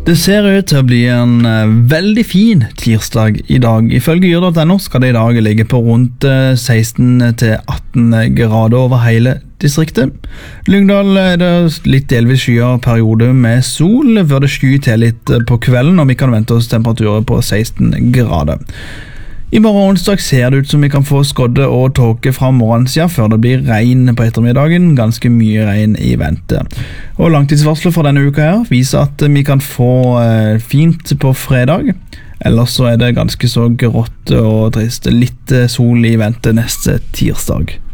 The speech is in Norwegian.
Det ser ut til å bli en veldig fin tirsdag i dag. Ifølge yr.no skal det i dag ligge på rundt 16-18 grader over hele distriktet. Lyngdal er det litt delvis skyer periode med sol, før det skyr til litt på kvelden, og vi kan vente oss temperaturer på 16 grader. I morgen onsdag ser det ut som vi kan få skodde og tåke fra morgensiden før det blir regn på ettermiddagen, ganske mye regn i vente. Og langtidsvarslet for denne uka her viser at vi kan få fint på fredag, ellers så er det ganske så grått og trist, litt sol i vente neste tirsdag.